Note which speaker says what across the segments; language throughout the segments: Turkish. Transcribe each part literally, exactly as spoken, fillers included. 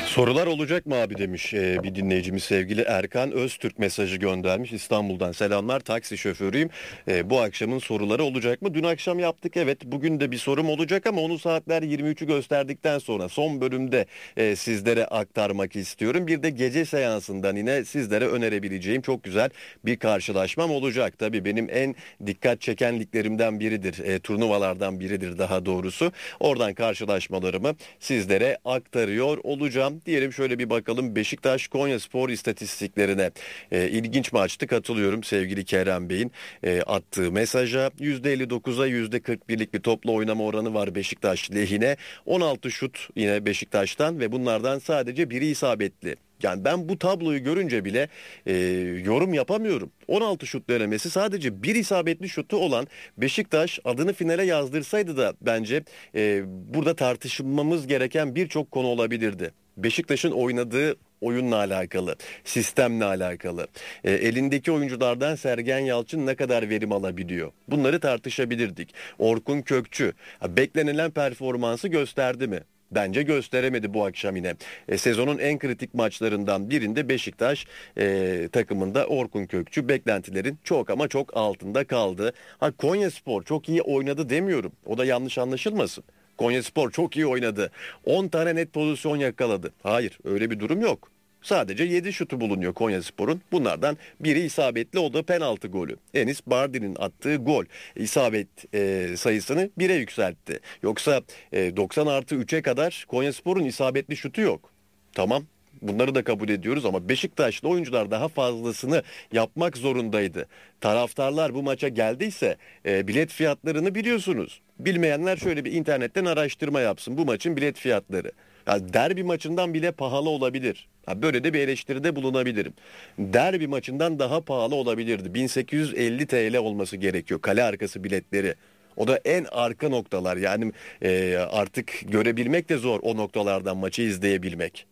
Speaker 1: Sorular olacak mı abi demiş ee, bir dinleyicimiz, sevgili Erkan Öztürk mesajı göndermiş. İstanbul'dan selamlar, taksi şoförüyüm. Ee, bu akşamın soruları olacak mı? Dün akşam yaptık, evet, bugün de bir sorum olacak ama onu saatler yirmi üçü gösterdikten sonra son bölümde e, sizlere aktarmak istiyorum. Bir de gece seansından yine sizlere önerebileceğim çok güzel bir karşılaşmam olacak. Tabii benim en dikkat çeken liglerimden biridir, e, turnuvalardan biridir daha doğrusu. Oradan karşılaşmalarımı sizlere aktarıyor olacağım. Diyelim şöyle bir bakalım Beşiktaş Konyaspor istatistiklerine. E, ilginç maçtı, katılıyorum sevgili Kerem Bey'in e, attığı mesaja. yüzde elli dokuza yüzde kırk birlik bir topla oynama oranı var Beşiktaş lehine. on altı şut yine Beşiktaş'tan ve bunlardan sadece biri isabetli. Yani ben bu tabloyu görünce bile e, yorum yapamıyorum. on altı şut denemesi, sadece bir isabetli şutu olan Beşiktaş adını finale yazdırsaydı da bence e, burada tartışmamız gereken birçok konu olabilirdi. Beşiktaş'ın oynadığı oyunla alakalı, sistemle alakalı, e, elindeki oyunculardan Sergen Yalçın ne kadar verim alabiliyor? Bunları tartışabilirdik. Orkun Kökçü ha, beklenilen performansı gösterdi mi? Bence gösteremedi bu akşam yine. E, sezonun en kritik maçlarından birinde Beşiktaş e, takımında Orkun Kökçü beklentilerin çok ama çok altında kaldı. Ha, Konyaspor çok iyi oynadı demiyorum. O da yanlış anlaşılmasın. Konyaspor çok iyi oynadı. on tane net pozisyon yakaladı. Hayır, öyle bir durum yok. Sadece yedi şutu bulunuyor Konyaspor'un. Bunlardan biri isabetli, o da penaltı golü. Enis Bardi'nin attığı gol isabet e, sayısını bire yükseltti. Yoksa e, doksan artı üçe kadar Konyaspor'un isabetli şutu yok. Tamam. Bunları da kabul ediyoruz ama Beşiktaşlı oyuncular daha fazlasını yapmak zorundaydı. Taraftarlar bu maça geldiyse e, bilet fiyatlarını biliyorsunuz. Bilmeyenler şöyle bir internetten araştırma yapsın. Bu maçın bilet fiyatları. Ya derbi maçından bile pahalı olabilir. Ha, böyle de bir eleştiride bulunabilirim. Derbi maçından daha pahalı olabilirdi. bin sekiz yüz elli T L olması gerekiyor kale arkası biletleri. O da en arka noktalar, yani e, artık görebilmek de zor o noktalardan maçı izleyebilmek.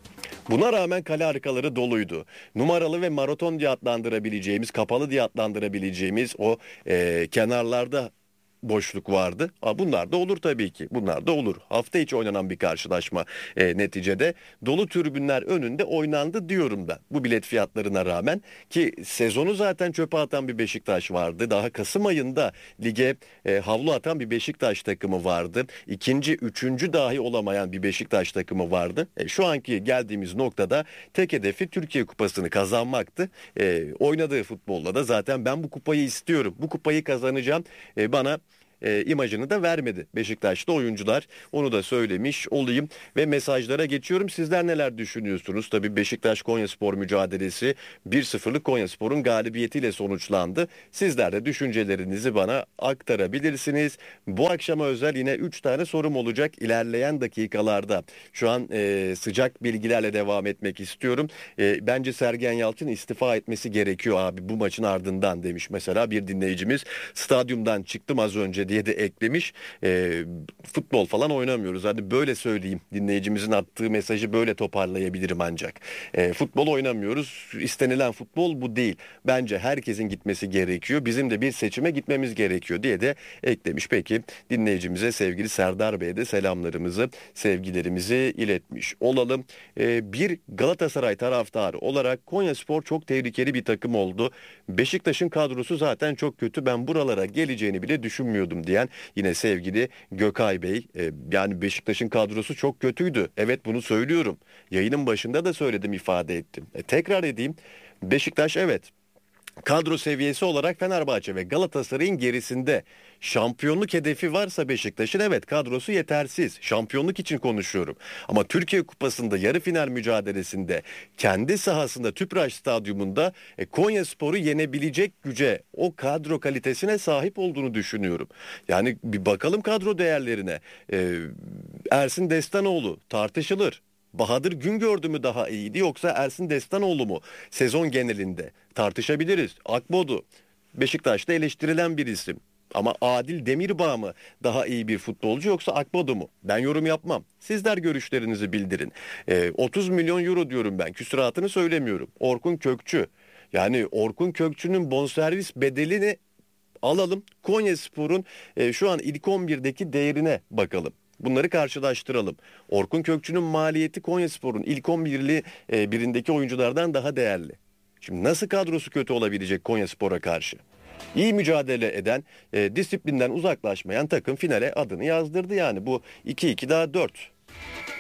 Speaker 1: Buna rağmen kale arkaları doluydu. Numaralı ve maraton diye adlandırabileceğimiz, kapalı diye adlandırabileceğimiz o e, kenarlarda boşluk vardı. Aa, bunlar da olur tabii ki. Bunlar da olur. Hafta içi oynanan bir karşılaşma e, neticede. Dolu tribünler önünde oynandı diyorum ben. Bu bilet fiyatlarına rağmen, ki sezonu zaten çöpe atan bir Beşiktaş vardı. Daha Kasım ayında lige e, havlu atan bir Beşiktaş takımı vardı. İkinci, üçüncü dahi olamayan bir Beşiktaş takımı vardı. E, şu anki geldiğimiz noktada tek hedefi Türkiye Kupası'nı kazanmaktı. E, oynadığı futbolla da zaten ben bu kupayı istiyorum, bu kupayı kazanacağım, e, bana e, imajını da vermedi Beşiktaşlı oyuncular. Onu da söylemiş olayım ve mesajlara geçiyorum. Sizler neler düşünüyorsunuz? Tabii Beşiktaş Konyaspor mücadelesi bir sıfırlık Konyaspor'un galibiyetiyle sonuçlandı. Sizler de düşüncelerinizi bana aktarabilirsiniz. Bu akşama özel yine üç tane sorum olacak ilerleyen dakikalarda. Şu an e, sıcak bilgilerle devam etmek istiyorum. E, bence Sergen Yalçın istifa etmesi gerekiyor abi bu maçın ardından demiş mesela bir dinleyicimiz. Stadyumdan çıktım az önce diye de eklemiş. E, futbol falan oynamıyoruz. Hadi böyle söyleyeyim. Dinleyicimizin attığı mesajı böyle toparlayabilirim ancak. E, futbol oynamıyoruz. İstenilen futbol bu değil. Bence herkesin gitmesi gerekiyor. Bizim de bir seçime gitmemiz gerekiyor diye de eklemiş. Peki dinleyicimize, sevgili Serdar Bey'e de selamlarımızı, sevgilerimizi iletmiş olalım. E, bir Galatasaray taraftarı olarak Konyaspor çok tehlikeli bir takım oldu. Beşiktaş'ın kadrosu zaten çok kötü. Ben buralara geleceğini bile düşünmüyordum diyen yine sevgili Gökay Bey. E, yani Beşiktaş'ın kadrosu çok kötüydü. Evet, bunu söylüyorum. Yayının başında da söyledim, ifade ettim. E, tekrar edeyim. Beşiktaş, evet, kadro seviyesi olarak Fenerbahçe ve Galatasaray'ın gerisinde. Şampiyonluk hedefi varsa Beşiktaş'ın, evet, kadrosu yetersiz. Şampiyonluk için konuşuyorum. Ama Türkiye Kupası'nda yarı final mücadelesinde kendi sahasında Tüpraş Stadyumunda e, Konyaspor'u yenebilecek güce, o kadro kalitesine sahip olduğunu düşünüyorum. Yani bir bakalım kadro değerlerine. E, Ersin Destanoğlu tartışılır. Bahadır Güngördü mü daha iyiydi, yoksa Ersin Destanoğlu mu sezon genelinde, tartışabiliriz. Akbodu Beşiktaş'ta eleştirilen bir isim. Ama Adil Demirbağ mı daha iyi bir futbolcu, yoksa Akbodu mu? Ben yorum yapmam. Sizler görüşlerinizi bildirin. Ee, otuz milyon euro diyorum ben. Küsuratını söylemiyorum. Orkun Kökçü. Yani Orkun Kökçü'nün bonservis bedelini alalım. Konyaspor'un e, şu an ilk on birdeki değerine bakalım. Bunları karşılaştıralım. Orkun Kökçü'nün maliyeti Konyaspor'un ilk on birli e, birindeki oyunculardan daha değerli. Şimdi nasıl kadrosu kötü olabilecek Konyaspor'a karşı? İyi mücadele eden, e, disiplinden uzaklaşmayan takım finale adını yazdırdı yani. Bu iki iki daha dört.